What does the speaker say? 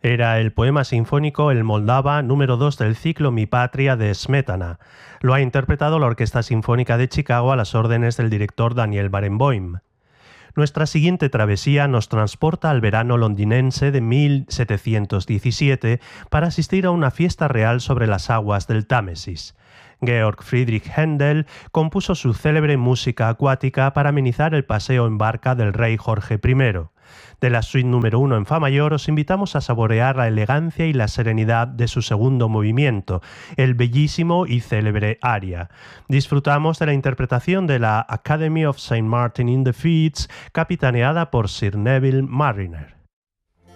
Era el poema sinfónico El Moldava número 2 del ciclo Mi Patria de Smetana. Lo ha interpretado la Orquesta Sinfónica de Chicago a las órdenes del director Daniel Barenboim. Nuestra siguiente travesía nos transporta al verano londinense de 1717 para asistir a una fiesta real sobre las aguas del Támesis. Georg Friedrich Händel compuso su célebre música acuática para amenizar el paseo en barca del rey Jorge I. De la suite número 1 en fa mayor os invitamos a saborear la elegancia y la serenidad de su segundo movimiento, el bellísimo y célebre aria. Disfrutamos de la interpretación de la Academy of St. Martin in the Fields, capitaneada por Sir Neville Marriner.